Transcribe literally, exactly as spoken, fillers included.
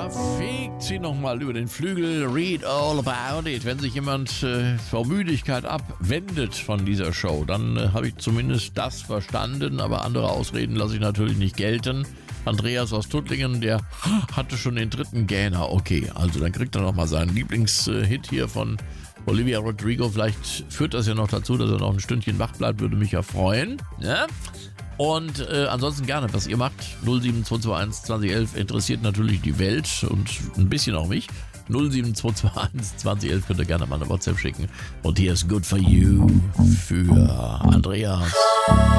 Da fegt sie nochmal über den Flügel. Read all about it. Wenn sich jemand äh, vor Müdigkeit abwendet von dieser Show, dann äh, habe ich zumindest das verstanden, aber andere Ausreden lasse ich natürlich nicht gelten. Andreas aus Tuttlingen, der hatte schon den dritten Gähner. Okay, also dann kriegt er nochmal seinen Lieblingshit hier von Olivia Rodrigo. Vielleicht führt das ja noch dazu, dass er noch ein Stündchen wach bleibt, würde mich ja freuen. Ja? Und äh, ansonsten gerne, was ihr macht. null sieben zwei zwei eins zwanzig elf interessiert natürlich die Welt und ein bisschen auch mich. null sieben zwei zwei eins zwanzig elf könnt ihr gerne mal eine WhatsApp schicken. Und hier ist Good For You für Andreas.